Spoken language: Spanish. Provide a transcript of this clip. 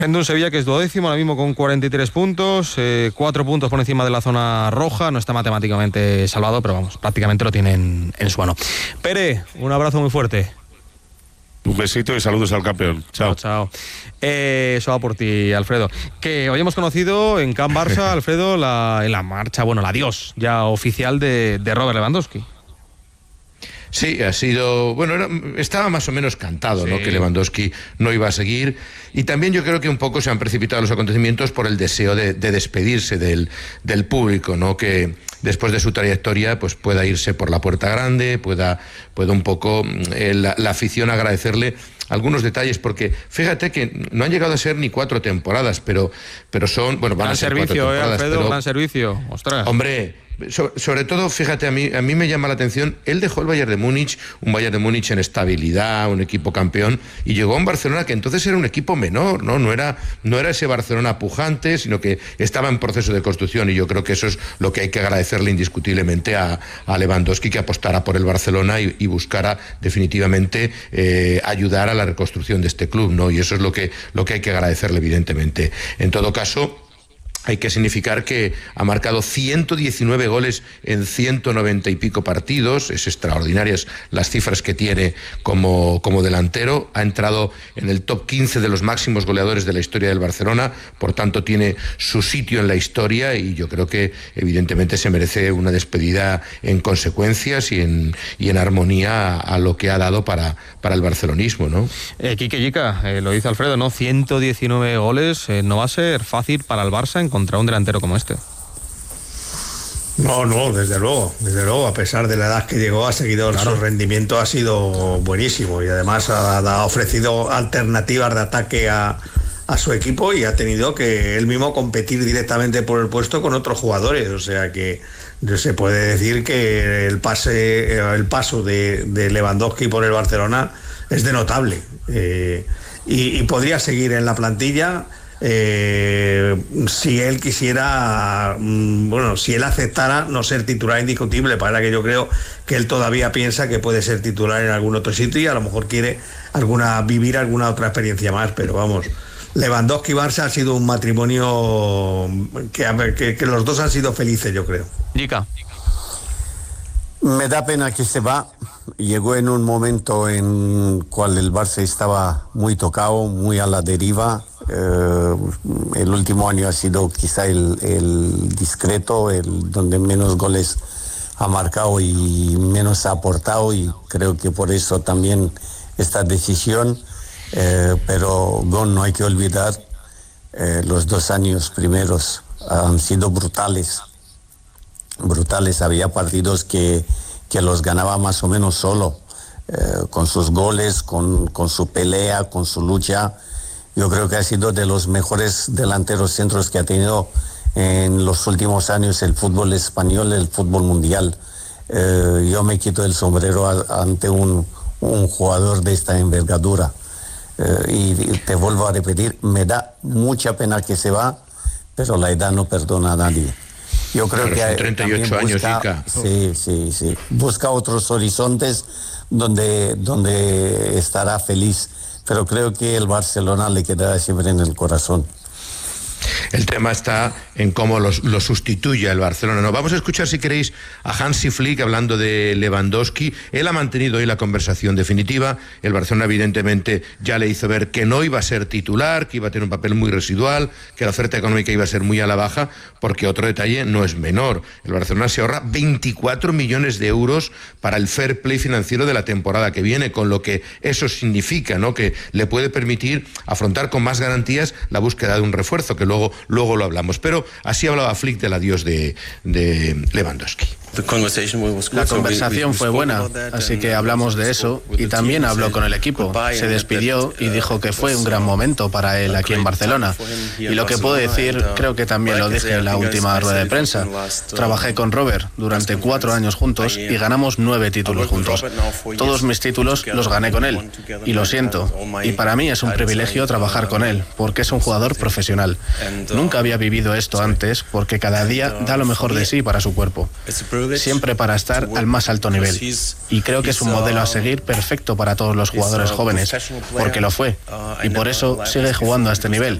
En un Sevilla que es 12º, ahora mismo con 43 puntos, 4 puntos por encima de la zona roja, no está matemáticamente salvado, pero vamos, prácticamente lo tienen en su mano. Pere, un abrazo muy fuerte. Un besito y saludos al campeón. Chao. Chao. Eso va por ti, Alfredo. Que hoy hemos conocido en Can Barça, Alfredo, la marcha, bueno, el adiós ya oficial de Robert Lewandowski. Sí, ha sido, bueno, estaba más o menos cantado, sí, ¿no?, que Lewandowski no iba a seguir, y también yo creo que un poco se han precipitado los acontecimientos por el deseo de despedirse del público, ¿no?, que después de su trayectoria pues pueda irse por la puerta grande, pueda un poco la afición agradecerle algunos detalles, porque fíjate que no han llegado a ser ni 4 temporadas, pero son, bueno, van a ser 4 temporadas. Alfredo, pero, gran servicio, ostras. Hombre, sobre todo, fíjate, a mí me llama la atención, él dejó el Bayern de Múnich, un Bayern de Múnich en estabilidad, un equipo campeón, y llegó a un Barcelona que entonces era un equipo menor, no era ese Barcelona pujante, sino que estaba en proceso de construcción, y yo creo que eso es lo que hay que agradecerle indiscutiblemente a Lewandowski, que apostara por el Barcelona y buscara definitivamente ayudar a la reconstrucción de este club, ¿no? Y eso es lo que hay que agradecerle, evidentemente. En todo caso, hay que significar que ha marcado 119 goles en 190 y pico partidos. Es extraordinarias las cifras que tiene como delantero. Ha entrado en el top 15 de los máximos goleadores de la historia del Barcelona. Por tanto, tiene su sitio en la historia, y yo creo que evidentemente se merece una despedida en consecuencias y en armonía a lo que ha dado para el barcelonismo, ¿no? Quique Yica, lo dice Alfredo, ¿no? 119 goles. No va a ser fácil para el Barça encontrar un delantero como este. No, desde luego, a pesar de la edad que llegó, ha seguido, claro, su rendimiento ha sido buenísimo, y además ha ofrecido alternativas de ataque a su equipo, y ha tenido que él mismo competir directamente por el puesto con otros jugadores, o sea que se puede decir que el paso de Lewandowski por el Barcelona es de notable, y podría seguir en la plantilla si él quisiera, si él aceptara no ser titular indiscutible, para que yo creo que él todavía piensa que puede ser titular en algún otro sitio, y a lo mejor quiere vivir alguna otra experiencia más, pero vamos, Lewandowski y Barça ha sido un matrimonio que los dos han sido felices, yo creo. Yica. Me da pena que se va. Llegó en un momento en cual el Barça estaba muy tocado, muy a la deriva. El último año ha sido quizá el discreto, el donde menos goles ha marcado y menos ha aportado, y creo que por eso también esta decisión. Pero no hay que olvidar, los 2 años primeros han sido brutales. Había partidos que los ganaba más o menos solo, con sus goles, con su pelea, con su lucha. Yo creo que ha sido de los mejores delanteros centros que ha tenido en los últimos años el fútbol español, el fútbol mundial. Yo me quito el sombrero ante un jugador de esta envergadura. Y te vuelvo a repetir, me da mucha pena que se va, pero la edad no perdona a nadie. Yo creo que 38 años, Yica. Sí. Busca otros horizontes donde estará feliz, pero creo que el Barcelona le quedará siempre en el corazón. El tema está en cómo lo sustituye el Barcelona. No, vamos a escuchar, si queréis, a Hansi Flick hablando de Lewandowski. Él ha mantenido hoy la conversación definitiva. El Barcelona evidentemente ya le hizo ver que no iba a ser titular, que iba a tener un papel muy residual, que la oferta económica iba a ser muy a la baja, porque otro detalle no es menor. El Barcelona se ahorra 24 millones de euros para el fair play financiero de la temporada que viene, con lo que eso significa, ¿no?, que le puede permitir afrontar con más garantías la búsqueda de un refuerzo, que luego lo hablamos. Pero así hablaba Flick del adiós de Lewandowski. La conversación fue buena, así que hablamos de eso, y también habló con el equipo. Se despidió y dijo que fue un gran momento para él aquí en Barcelona. Y lo que puedo decir, creo que también lo dije en la última rueda de prensa. Trabajé con Robert durante 4 años juntos y ganamos 9 títulos juntos. Todos mis títulos los gané con él, y lo siento. Y para mí es un privilegio trabajar con él, porque es un jugador profesional. Nunca había vivido esto antes, porque cada día da lo mejor de sí para su cuerpo. Siempre para estar al más alto nivel, y creo que es un modelo a seguir perfecto para todos los jugadores jóvenes, porque lo fue, y por eso sigue jugando a este nivel.